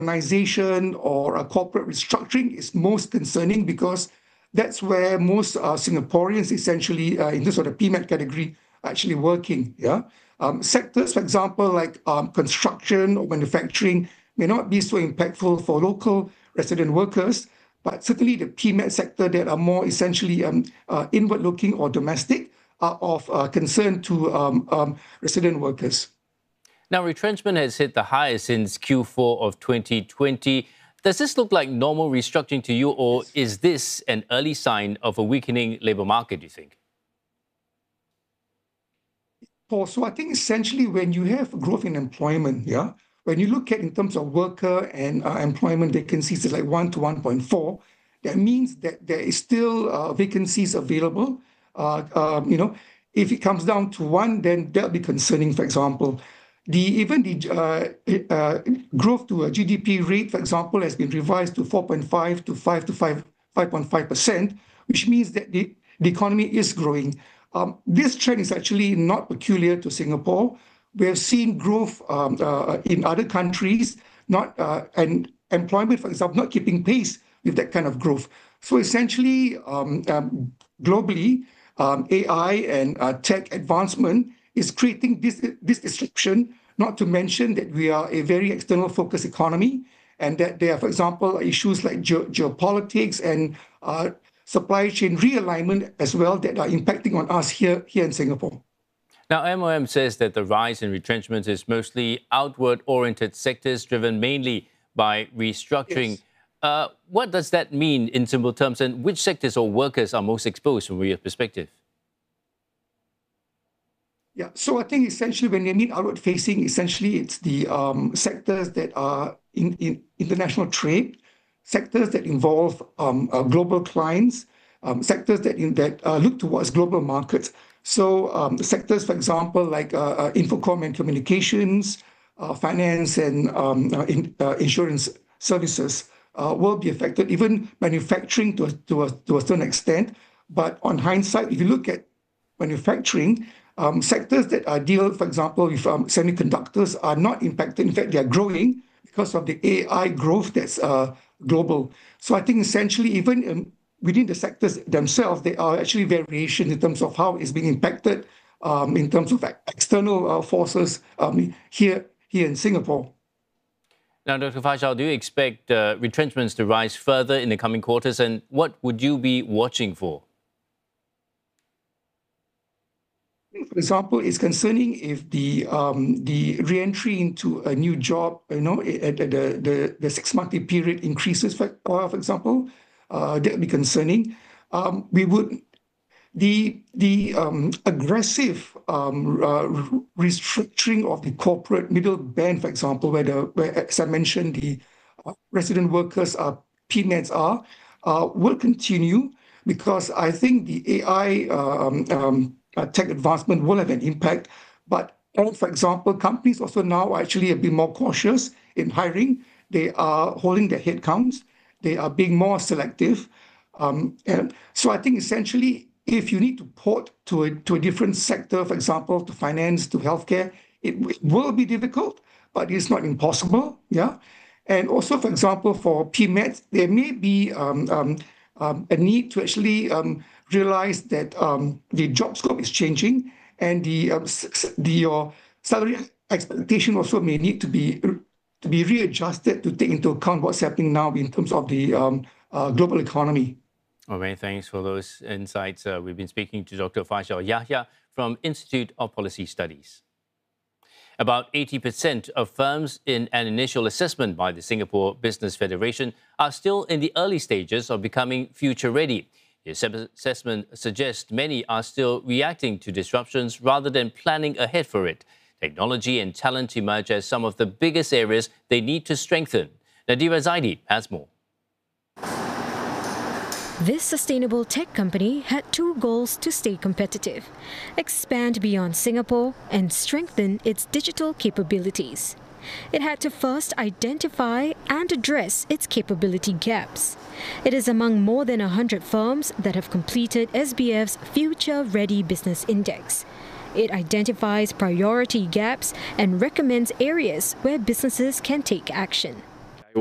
reorganization or a corporate restructuring is most concerning, because that's where most Singaporeans essentially, in this sort of PMAT category, are actually working. Yeah, sectors, for example, like construction or manufacturing, may not be so impactful for local resident workers, but certainly the PMAT sector that are more essentially inward-looking or domestic are of concern to resident workers. Now, retrenchment has hit the highest since Q4 of 2020. Does this look like normal restructuring to you, or is this an early sign of a weakening labour market, do you think? So I think essentially when you have growth in employment, yeah, when you look at in terms of worker and employment vacancies, it's like 1 to 1.4, that means that there is still vacancies available. If it comes down to 1, then that'll be concerning, for example. Even the growth to a GDP rate, for example, has been revised to 4.5 to 5.5%, which means that the economy is growing. This trend is actually not peculiar to Singapore. We have seen growth in other countries, and employment, for example, not keeping pace with that kind of growth. So essentially, globally, AI and tech advancement is creating this disruption, not to mention that we are a very external focused economy, and that there are, for example, issues like geopolitics and supply chain realignment as well that are impacting on us here in Singapore. Now, MOM says that the rise in retrenchment is mostly outward-oriented sectors driven mainly by restructuring. Yes. What does that mean in simple terms, and which sectors or workers are most exposed from your perspective? Yeah, so I think essentially when they mean outward-facing, essentially it's the sectors that are in international trade, sectors that involve global clients, sectors that look towards global markets. So sectors, for example, like Infocom and communications, finance and insurance services will be affected, even manufacturing to a certain extent. But on hindsight, if you look at manufacturing, sectors that deal, for example, with semiconductors are not impacted. In fact, they are growing because of the AI growth that's global. So I think essentially even within the sectors themselves, there are actually variations in terms of how it's being impacted in terms of external forces here in Singapore. Now, Dr. Faisal, do you expect retrenchments to rise further in the coming quarters, and what would you be watching for? For example, it's concerning if the re-entry into a new job, at the 6-monthly period increases, for example, that would be concerning. The aggressive restructuring of the corporate middle band, for example, where as I mentioned, the resident workers PMATs will continue, because I think the AI tech advancement will have an impact. But for example, companies also now are actually a bit more cautious in hiring. They are holding their headcounts. They are being more selective. And so I think essentially, if you need to port to a different sector, for example, to finance, to healthcare, it will be difficult, but it's not impossible. Yeah. And also, for example, for PMATs, there may be a need to actually realize that the job scope is changing, and your salary expectation also may need to be readjusted to take into account what's happening now in terms of the global economy. Well, many thanks for those insights. We've been speaking to Dr. Faisal Yahya from Institute of Policy Studies. About 80% of firms in an initial assessment by the Singapore Business Federation are still in the early stages of becoming future-ready. The assessment suggests many are still reacting to disruptions rather than planning ahead for it. Technology and talent emerge as some of the biggest areas they need to strengthen. Nadira Zaidi has more. This sustainable tech company had 2 goals to stay competitive: expand beyond Singapore and strengthen its digital capabilities. It had to first identify and address its capability gaps. It is among more than 100 firms that have completed SBF's Future Ready Business Index. It identifies priority gaps and recommends areas where businesses can take action.